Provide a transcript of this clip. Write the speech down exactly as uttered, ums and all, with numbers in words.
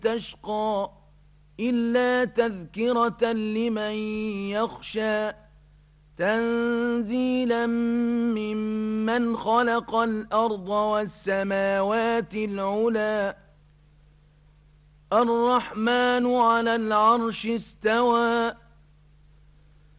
تشقى إلا تذكرة لمن يخشى تنزيلا ممن خلق الأرض والسماوات العلى الرحمن على العرش استوى